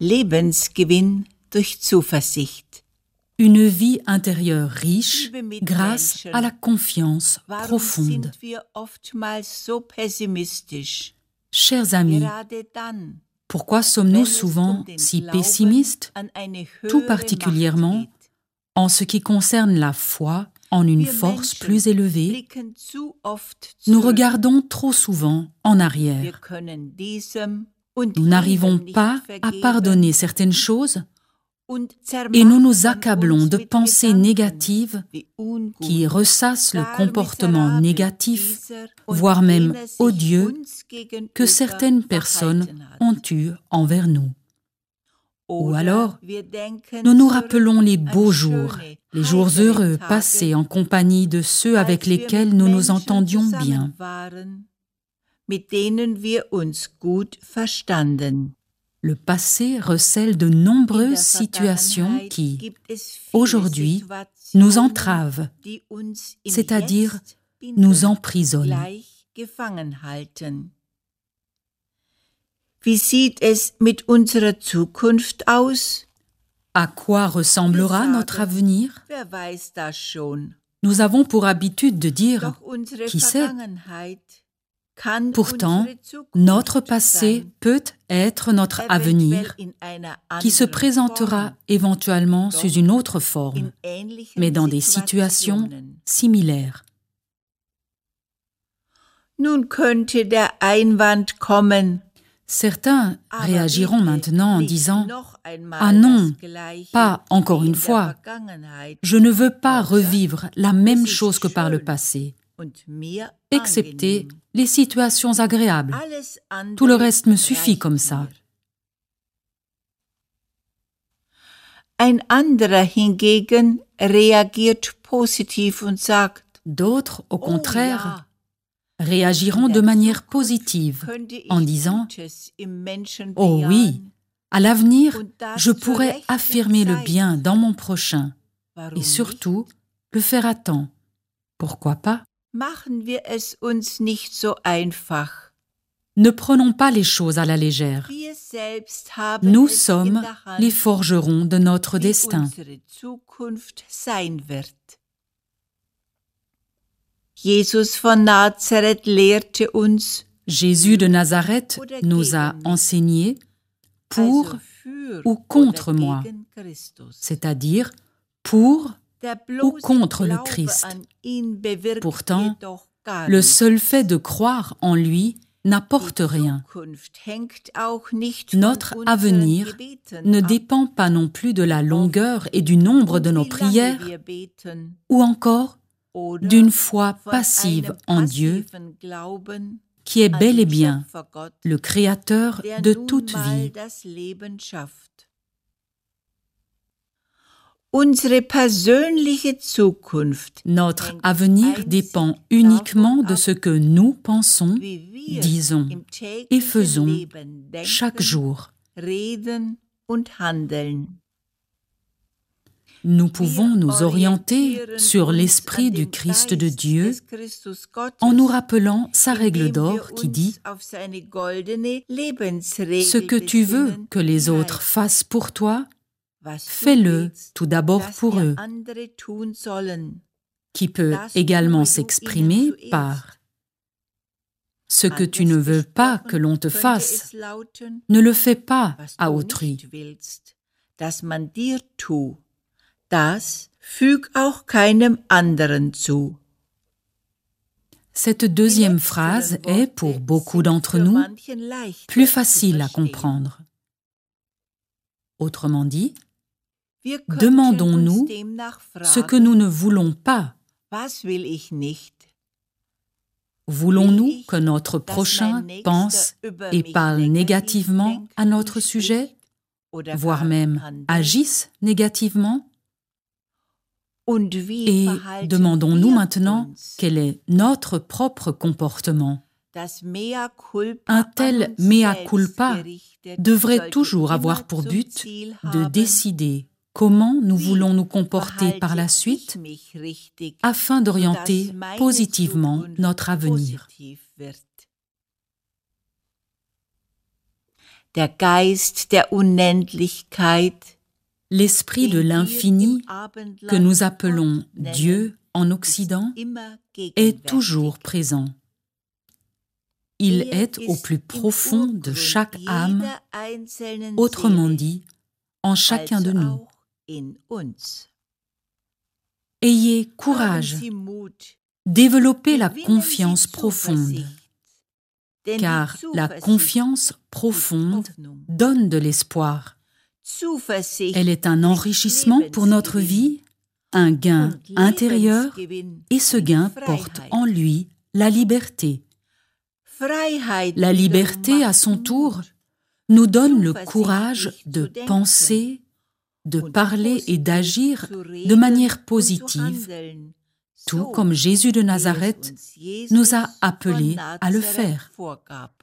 Lebensgewinn durch Zuversicht. Une vie intérieure riche grâce à la confiance Warum profonde. sind wir oftmals so pessimistisch? Chers amis, Gerade dann, pourquoi wenn sommes-nous es souvent den si Glauben pessimistes, an eine tout höhere particulièrement Macht geht? en ce qui concerne la foi en une Wir force Menschen plus élevée? blicken zu oft Nous zurück. regardons trop souvent en Wir arrière. können diesem und Nous n'arrivons jenem nicht pas à vergeben pardonner certaines choses und et nous nous zermartern accablons uns de mit pensées Gedanken, négatives wie ungut, qui ressassent le gar comportement miserabel négatif, dieser und voire même jener sich odieux, uns gegenüber que certaines personnes verhalten hat. ont eu envers nous. Ou Oder alors, wir denken nous nous zurück rappelons les an beaux jours, schöne, les jours heitere heureux Tage, passés en compagnie de ceux avec als wir lesquels mit nous nous Menschen entendions zusammen bien. waren, mit denen wir uns gut verstanden. Le passé recèle de In nombreuses der situations Vergangenheit qui, gibt es viele aujourd'hui, Situationen, nous entravent, die uns im c'est-à-dire Jetzt binden, nous emprisonnent. gleich gefangen halten. Wie sieht es mit unserer Zukunft aus? À quoi ressemblera notre avenir? Wer weiß das schon? Nous avons pour habitude de dire Doch unsere qui sait? Vergangenheit kann Pourtant, unsere Zukunft notre passé sein, peut être notre eventuell avenir, in einer qui se anderen présentera Form, éventuellement sous une autre forme, in ähnlichen mais dans des situations Situationen. similaires. Nun könnte der Einwand kommen, Certains aber réagiront bitte maintenant en nicht disant noch einmal Ah non, das Gleiche pas encore wie une in der fois. Vergangenheit « Je ne veux pas Außer, revivre la même es ist chose que par le schön passé, und mir excepté angenehm. les situations agréables. Alles andere Tout le reste me suffit reicht comme ça. mir. Ein anderer hingegen reagiert positiv und sagt, D'autres, au oh contraire, ja, réagiront in de der manière Zukunft positive könnte ich en disant Gutes im Menschen « Oh bejahen oui, à l'avenir, und das je zur pourrais rechten affirmer le Zeit. bien dans mon prochain Warum et surtout nicht? le faire à temps. Pourquoi pas? Machen wir es uns nicht so einfach. Ne prenons pas les choses à la légère. Wir selbst haben Nous es in sommes der Hand, les forgerons de notre wie destin. unsere Zukunft sein wird. Jesus von Nazareth lehrte uns, Jésus de Nazareth nous a enseigné pour also für ou contre oder moi, gegen Christus. c'est-à-dire pour. Der ou bloße contre le Glaube Christ. an ihn bewirkt Pourtant, jedoch gar le nichts. seul fait de croire en lui n'apporte Die rien. Zukunft hängt auch nicht von Notre unseren avenir Gebeten ne ab. dépend pas non plus de la longueur et du nombre de Und nos wie lange prières wir beten, ou encore oder d'une foi von passive einem en Dieu passiven Glauben qui est an bel et den bien Schöpfergott, le Créateur der de nun toute mal vie. das Leben schafft. Unsere persönliche Zukunft Notre hängt avenir einzig dépend uniquement davon de ab, ce que nous pensons, wie wir disons im et täglichen faisons Leben denken, chaque jour. reden und handeln. Nous pouvons nous orienter orientieren sur uns l'Esprit an du den Christ de Geist Dieu des Christusgottes, en nous rappelant sa règle indem d'or wir qui uns dit auf seine goldene Lebensregel « Ce que tu veux besinnen, que les die autres heißt, fassent pour toi, was du fais-le willst, tout d'abord dass pour wir eux », andere tun sollen. qui peut Das également tue du s'exprimer ihnen zuerst. par « Ce que tu ne Anders veux pas gesprochen que l'on te könnte fasse, es lauten, ne le fais pas was à du autrui. nicht willst, dass man dir tu, das füg auch keinem anderen zu. » Cette deuxième phrase est, pour beaucoup d'entre nous, plus facile à comprendre. Autrement dit, demandons-nous ce que nous ne voulons pas. Was will ich nicht? Voulons-nous que notre prochain pense et parle négativement à notre sujet, voire même agisse négativement? Et demandons-nous maintenant quel est notre propre comportement. Un tel mea culpa devrait toujours avoir pour but de décider comment nous voulons nous comporter par la suite afin d'orienter positivement notre avenir. der Geist der Unendlichkeit, l'esprit de l'infini que nous appelons Dieu en Occident est toujours présent. Il est au plus profond de chaque âme, autrement dit, en chacun de nous. Ayez courage, développez la confiance profonde, car la confiance profonde donne de l'espoir. Elle est un enrichissement pour notre vie, un gain intérieur, et ce gain porte en lui la liberté. La liberté, à son tour, nous donne le courage de penser, de parler et d'agir de manière positive, tout comme Jésus de Nazareth nous a appelés à le faire.